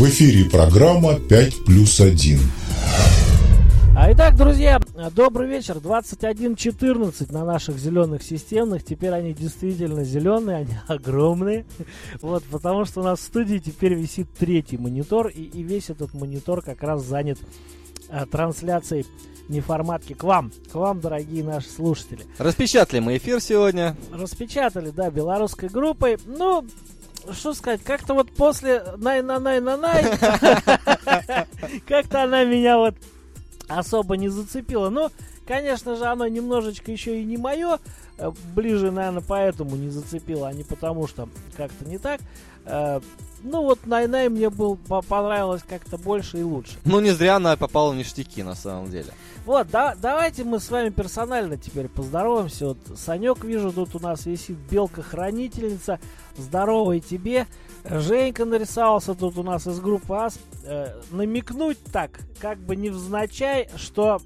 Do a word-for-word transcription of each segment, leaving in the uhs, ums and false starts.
В эфире программа пять плюс один. А итак, друзья, добрый вечер. двадцать один четырнадцать на наших зеленых системных. Теперь они действительно зеленые, они огромные. Вот, потому что у нас в студии теперь висит третий монитор. И, и весь этот монитор как раз занят а, трансляцией неформатки к вам. К вам, дорогие наши слушатели. Распечатали мы эфир сегодня. Распечатали, да, белорусской группой. Ну, что сказать, как-то вот после най-на-най-на-най как-то она меня вот особо не зацепило. Но, конечно же, оно немножечко еще и не мое. Ближе, наверное, поэтому не зацепило, а не потому, что как-то не так. Ну вот Най-Най мне был, понравилось как-то больше и лучше. Ну не зря она попала в ништяки на самом деле. Вот, да, давайте мы с вами персонально теперь поздороваемся. Вот Санек, вижу, тут у нас висит белка-хранительница. Здорово и тебе. Женька нарисовался тут у нас из группы АС. Э, намекнуть так, как бы невзначай, что,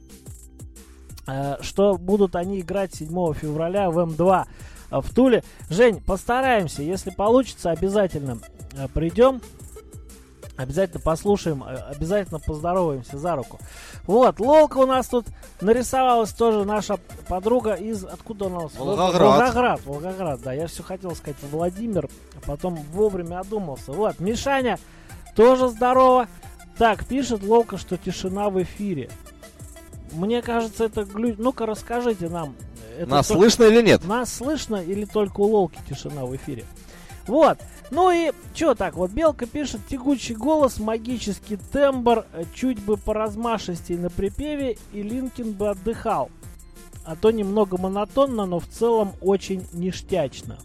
э, что будут они играть седьмого февраля в эм два э, в Туле. Жень, постараемся, если получится, обязательно э, придем. Обязательно послушаем, обязательно поздороваемся за руку. Вот, Лолка у нас тут нарисовалась тоже, наша подруга из... Откуда у нас? Волгоград. Волгоград, Волгоград, да. Я все хотел сказать Владимир, а потом вовремя одумался. Вот, Мишаня тоже здорово. Так, пишет Лолка, что тишина в эфире. Мне кажется, это глю... Ну-ка, расскажите нам. Это нас только... слышно или нет? Нас слышно или только у Лолки тишина в эфире? Вот. Ну и что так, вот Белка пишет: тягучий голос, магический тембр, чуть бы поразмашистей на припеве, и Линкин бы отдыхал. А то немного монотонно, но в целом очень ништячно.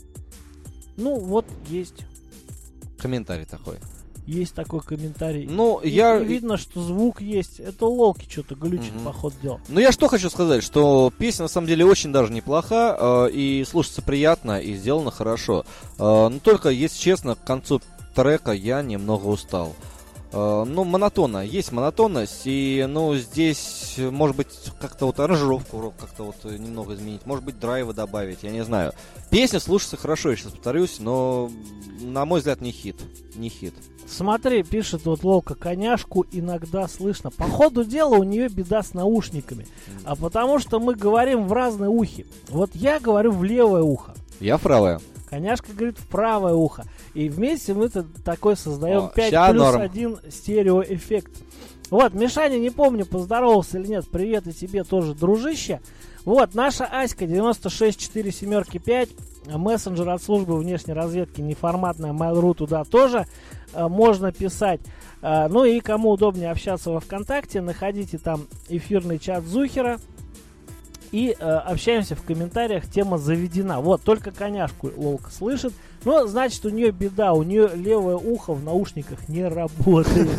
Ну вот, есть. Комментарий такой. Есть такой комментарий. Ну, и, я... и видно, что звук есть. Это у Лолки что-то глючит, угу. по ходу дела. Ну, я что хочу сказать, что песня на самом деле очень даже неплоха, э, и слушаться приятно, и сделано хорошо. Э, но только, если честно, к концу трека я немного устал. Э, ну, монотонно, есть монотонность, и, ну, здесь, может быть, как-то вот аранжировку как-то вот немного изменить, может быть, драйва добавить, я не знаю. Песня слушается хорошо, я сейчас повторюсь, но, на мой взгляд, не хит, не хит. Смотри, пишет вот Лолка, коняшку иногда слышно. По ходу дела у нее беда с наушниками. А потому что мы говорим в разные ухи. Вот я говорю в левое ухо. Я правое. Коняшка говорит в правое ухо. И вместе мы такой создаем О, пять плюс один стереоэффект. Вот, Мишаня, не помню, поздоровался или нет. Привет и тебе тоже, дружище. Вот, наша Аська девяносто шесть четыре семерки пять. Мессенджер от службы внешней разведки неформатная, Mail.ru, туда тоже э, можно писать. Э, ну и кому удобнее общаться во ВКонтакте, находите там эфирный чат Зухера и э, общаемся в комментариях, тема заведена. Вот, только коняшку Лолка слышит. Ну, значит, у нее беда, у нее левое ухо в наушниках не работает.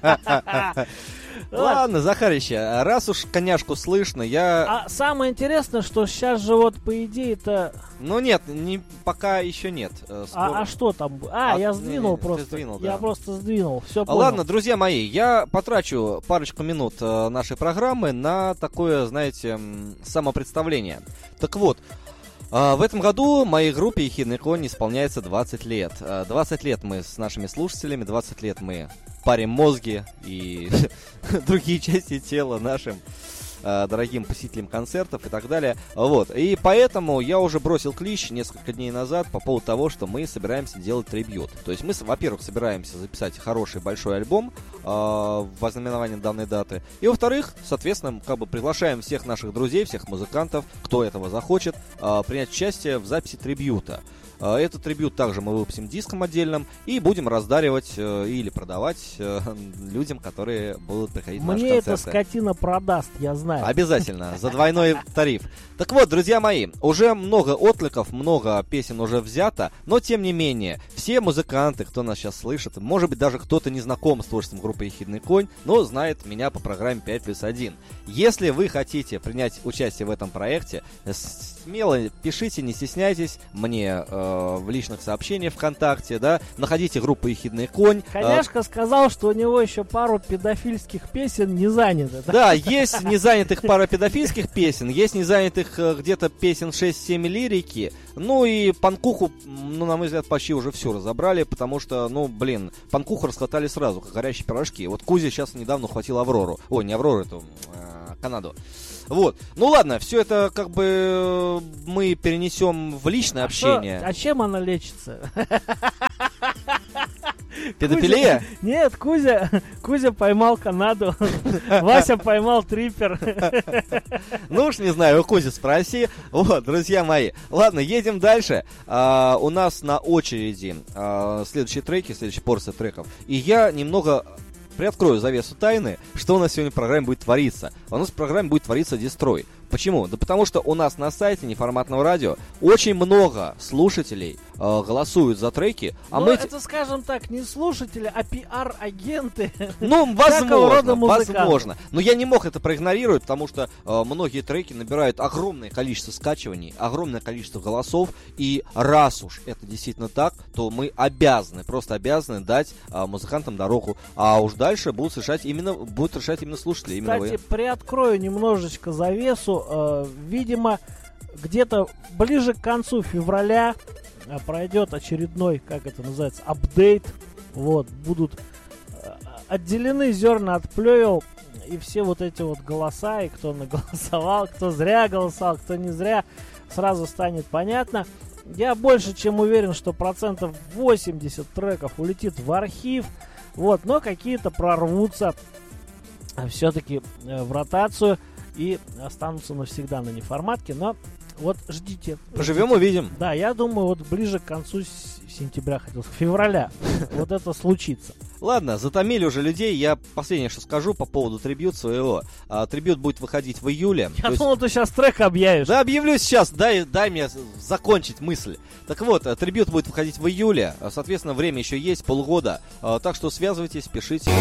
Ладно, Захарыч, раз уж коняшку слышно, я... А самое интересное, что сейчас же вот по идее-то... Ну нет, не, пока еще нет. А, а что там? А, а я сдвинул не, не, просто. Сдвинул, я да. просто сдвинул. Все понял. Ладно, друзья мои, я потрачу парочку минут э, нашей программы на такое, знаете, самопредставление. Так вот, э, в этом году моей группе «Ехидный конь» исполняется двадцать лет. Э, двадцать лет мы с нашими слушателями, двадцать лет мы парим мозги и другие части тела нашим э, дорогим посетителям концертов и так далее. Вот. И поэтому я уже бросил клич несколько дней назад по поводу того, что мы собираемся делать трибьют. То есть мы, во-первых, собираемся записать хороший большой альбом э, в ознаменовании данной даты. И, во-вторых, соответственно, как бы приглашаем всех наших друзей, всех музыкантов, кто этого захочет, э, принять участие в записи трибьюта. Этот трибьют также мы выпустим диском отдельным и будем раздаривать э, или продавать э, людям, которые будут приходить на наши Мне концерты. эта скотина продаст, я знаю. Обязательно, за двойной тариф. Так вот, друзья мои, уже много откликов, много песен уже взято, но тем не менее, все музыканты, кто нас сейчас слышит, может быть, даже кто-то не знаком с творчеством группы «Ехидный конь», но знает меня по программе пять плюс один. Если вы хотите принять участие в этом проекте, смело пишите, не стесняйтесь, мне э, э, в личных сообщениях ВКонтакте, да, находите группу «Ехидный конь». Коняшка сказал, что у него еще пару педофильских песен не заняты. Да, да, есть незанятых пара педофильских песен, есть незанятых э, где-то песен шесть-семь лирики, ну и панкуху, ну, на мой взгляд, почти уже все разобрали, потому что, ну, блин, панкуху расхватали сразу, как горящие пирожки. Вот Кузя сейчас недавно ухватил Аврору, ой, не Аврору, эту, э, Канаду. Вот, ну ладно, все это как бы мы перенесем в личное а общение. Что, а чем она лечится? Педофилия? Кузя, нет, Кузя, Кузя поймал Канаду, Вася поймал трипер. Ну уж не знаю, у Кузи спроси. Вот, друзья мои. Ладно, едем дальше. А, у нас на очереди а, следующие треки, следующая порция треков. И я немного приоткрою завесу тайны, что у нас сегодня в программе будет твориться. У нас в программе будет твориться дестрой. Почему? Да потому что у нас на сайте Неформатного радио очень много слушателей э, голосуют за треки, а ну, мы... это, скажем так, не слушатели, а пиар-агенты. Ну, возможно, возможно. Но я не мог это проигнорировать, потому что э, многие треки набирают огромное количество скачиваний, огромное количество голосов, и раз уж это действительно так, то мы обязаны, просто обязаны дать э, музыкантам дорогу, а уж дальше будут решать именно, будут решать именно слушатели. Именно Кстати, вы. приоткрою немножечко завесу. Э, видимо, где-то ближе к концу февраля э, пройдет очередной, как это называется, апдейт. Вот, будут э, отделены зерна от плевел, и все вот эти вот голоса, и кто наголосовал, кто зря голосовал, кто не зря, сразу станет понятно. Я больше чем уверен, что процентов восемьдесят треков улетит в архив, вот, но какие-то прорвутся все-таки э, в ротацию и останутся навсегда на неформатке, но вот ждите. Поживем, увидим. Да, я думаю, вот ближе к концу с- сентября, хотел сказать, февраля, вот это случится. Ладно, затомили уже людей. Я последнее, что скажу по поводу трибют своего. А, трибют будет выходить в июле. Я То есть- думал, ты сейчас трек объявишь. Да, объявлю сейчас, дай, дай мне закончить мысль. Так вот, э, трибют будет выходить в июле, э, соответственно, время еще есть, полгода. Э, Так что связывайтесь, пишите.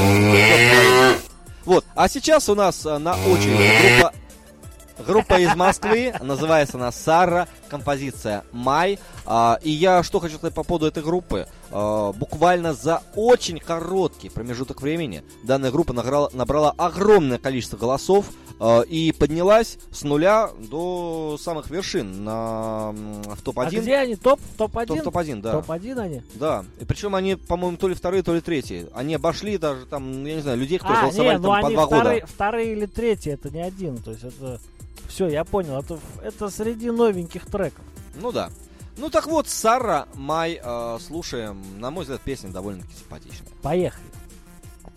Вот, а сейчас у нас э, на очереди группа, группа из Москвы, называется она Сара, композиция «Май». А, И я что хочу сказать по поводу этой группы. А, Буквально за очень короткий промежуток времени данная группа набрала, набрала огромное количество голосов а, и поднялась с нуля до самых вершин на, м, в топ А один. где они? Топ? Топ-один? Топ- топ-один, да. Топ-один они? Да. И причем они, по-моему, то ли вторые, то ли третьи. Они обошли даже там, я не знаю, людей, которые А, голосовали не, ну там по они два вторые, года. вторые или третьи, это не один. То есть это... Все, я понял. Это, это среди новеньких треков. Ну да. Ну так вот, Сара, Май, э, слушаем. На мой взгляд, песня довольно-таки симпатичная. Поехали.